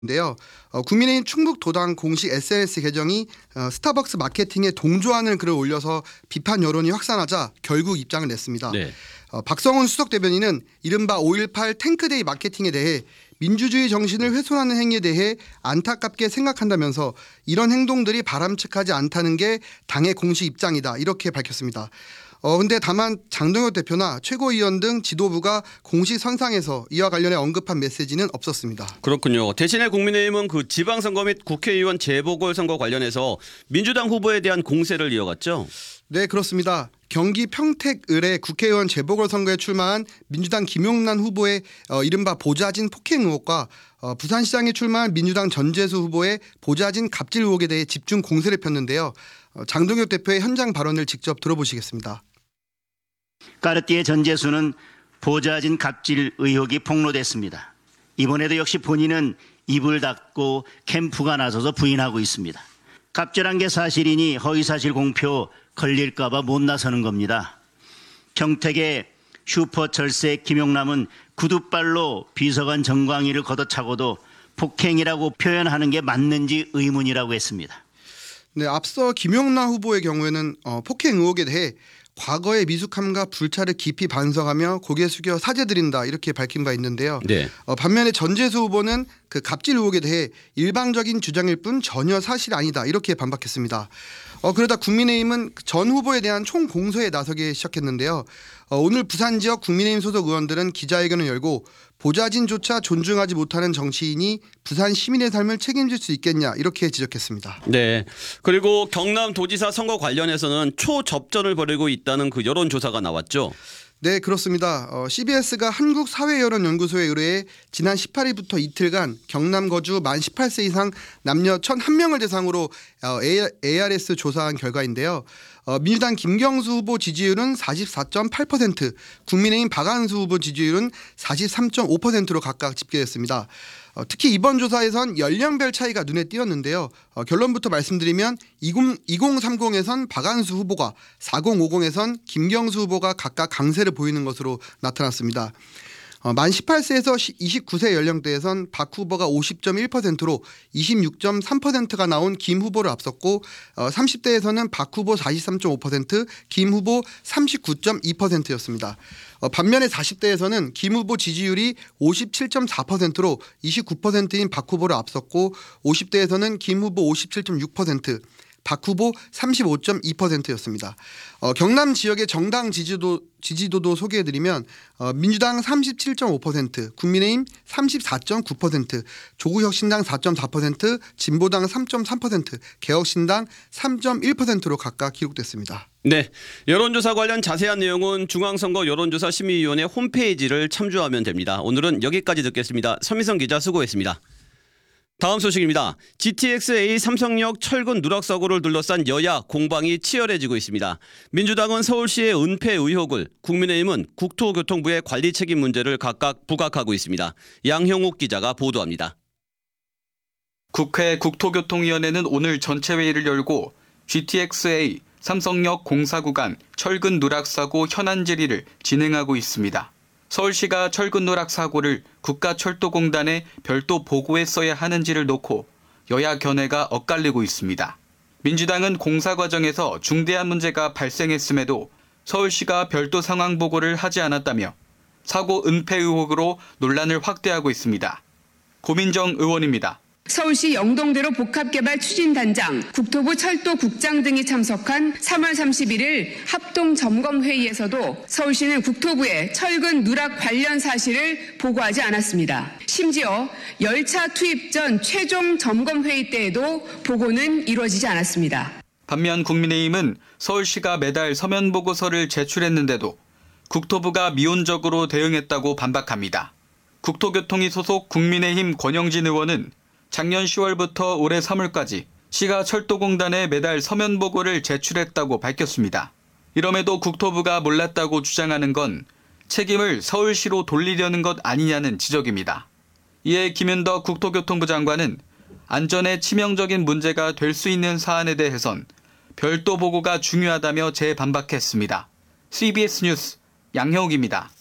인데요. 국민의힘 충북도당 공식 SNS 계정이 스타벅스 마케팅에 동조하는 글을 올려서 비판 여론이 확산하자 결국 입장을 냈습니다. 네. 박성훈 수석 대변인은 이른바 5.18 탱크데이 마케팅에 대해 민주주의 정신을 훼손하는 행위에 대해 안타깝게 생각한다면서 이런 행동들이 바람직하지 않다는 게 당의 공식 입장이다 이렇게 밝혔습니다. 근데 다만 장동혁 대표나 최고위원 등 지도부가 공식 선상에서 이와 관련해 언급한 메시지는 없었습니다. 그렇군요. 대신에 국민의힘은 그 지방선거 및 국회의원 재보궐선거 관련해서 민주당 후보에 대한 공세를 이어갔죠. 네, 그렇습니다. 경기 평택을의 국회의원 재보궐선거에 출마한 민주당 김용남 후보의 이른바 보좌진 폭행 의혹과 부산시장에 출마한 민주당 전재수 후보의 보좌진 갑질 의혹에 대해 집중 공세를 폈는데요. 장동혁 대표의 현장 발언을 직접 들어보시겠습니다. 까르띠에 전재수는 보좌진 갑질 의혹이 폭로됐습니다. 이번에도 역시 본인은 입을 닫고 캠프가 나서서 부인하고 있습니다. 갑질한 게 사실이니 허위사실 공표 걸릴까 봐 못 나서는 겁니다. 평택의 슈퍼철새 김용남은 구두발로 비서관 정광희를 걷어차고도 폭행이라고 표현하는 게 맞는지 의문이라고 했습니다. 네, 앞서 김용남 후보의 경우에는 폭행 의혹에 대해 과거의 미숙함과 불찰을 깊이 반성하며 고개 숙여 사죄드린다 이렇게 밝힌 바 있는데요. 네. 반면에 전재수 후보는 그 갑질 의혹에 대해 일방적인 주장일 뿐 전혀 사실 아니다 이렇게 반박했습니다. 그러다 국민의힘은 전 후보에 대한 총공소에 나서기 시작했는데요. 오늘 부산 지역 국민의힘 소속 의원들은 기자회견을 열고 보좌진조차 존중하지 못하는 정치인이 부산 시민의 삶을 책임질 수 있겠냐 이렇게 지적했습니다. 네. 그리고 경남도지사 선거 관련해서는 초접전을 벌이고 있다는 그 여론조사가 나왔죠. 네, 그렇습니다. CBS가 한국사회여론연구소에 의뢰해 지난 18일부터 이틀간 경남 거주 만 18세 이상 남녀 1,001명을 대상으로 ARS 조사한 결과인데요. 민주당 김경수 후보 지지율은 44.8%, 국민의힘 박한수 후보 지지율은 43.5%로 각각 집계됐습니다. 특히 이번 조사에선 연령별 차이가 눈에 띄었는데요. 결론부터 말씀드리면 2030에선 박한수 후보가 4050에선 김경수 후보가 각각 강세를 보이는 것으로 나타났습니다. 만 18세에서 29세 연령대에선 박 후보가 50.1%로 26.3%가 나온 김 후보를 앞섰고 30대에서는 박 후보 43.5%, 김 후보 39.2%였습니다. 반면에 40대에서는 김 후보 지지율이 57.4%로 29%인 박 후보를 앞섰고 50대에서는 김 후보 57.6%, 박 후보 35.2%였습니다. 경남 지역의 정당 지지도도 소개해드리면 민주당 37.5%, 국민의힘 34.9%, 조국혁신당 4.4%, 진보당 3.3%, 개혁신당 3.1%로 각각 기록됐습니다. 네. 여론조사 관련 자세한 내용은 중앙선거 여론조사 심의위원회 홈페이지를 참조하면 됩니다. 오늘은 여기까지 듣겠습니다. 서민성 기자 수고했습니다. 다음 소식입니다. GTX-A 삼성역 철근 누락 사고를 둘러싼 여야 공방이 치열해지고 있습니다. 민주당은 서울시의 은폐 의혹을, 국민의힘은 국토교통부의 관리 책임 문제를 각각 부각하고 있습니다. 양형욱 기자가 보도합니다. 국회 국토교통위원회는 오늘 전체 회의를 열고 GTX-A 삼성역 공사 구간 철근 누락 사고 현안 질의를 진행하고 있습니다. 서울시가 철근 누락 사고를 국가철도공단에 별도 보고했어야 하는지를 놓고 여야 견해가 엇갈리고 있습니다. 민주당은 공사 과정에서 중대한 문제가 발생했음에도 서울시가 별도 상황 보고를 하지 않았다며 사고 은폐 의혹으로 논란을 확대하고 있습니다. 고민정 의원입니다. 서울시 영동대로 복합개발 추진단장, 국토부 철도국장 등이 참석한 3월 31일 합동점검회의에서도 서울시는 국토부에 철근 누락 관련 사실을 보고하지 않았습니다. 심지어 열차 투입 전 최종 점검회의 때에도 보고는 이루어지지 않았습니다. 반면 국민의힘은 서울시가 매달 서면 보고서를 제출했는데도 국토부가 미온적으로 대응했다고 반박합니다. 국토교통위 소속 국민의힘 권영진 의원은 작년 10월부터 올해 3월까지 시가 철도공단에 매달 서면 보고를 제출했다고 밝혔습니다. 이럼에도 국토부가 몰랐다고 주장하는 건 책임을 서울시로 돌리려는 것 아니냐는 지적입니다. 이에 김윤덕 국토교통부 장관은 안전에 치명적인 문제가 될 수 있는 사안에 대해선 별도 보고가 중요하다며 재반박했습니다. CBS 뉴스 양형욱입니다.